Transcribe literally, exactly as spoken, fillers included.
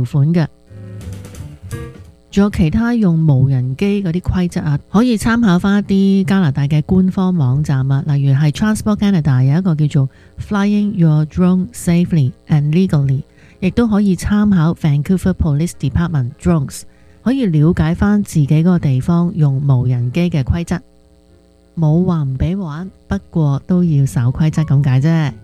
條款嘅。仲有其他用無人機嗰啲規則啊，可以參考翻一啲加拿大嘅官方網站啊，例如係 Transport Canada 有一個叫做 Flying Your Drone Safely and Legally， 亦都可以參考 Vancouver Police Department Drones， 可以了解翻自己嗰個地方用無人機嘅規則。冇話唔俾玩，不過都要守規則咁解啫。